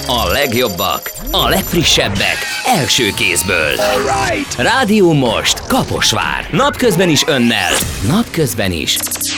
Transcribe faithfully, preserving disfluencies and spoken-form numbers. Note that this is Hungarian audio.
A legjobbak, a legfrissebbek, első kézből. Rádió Most, Kaposvár. Napközben is önnel, napközben is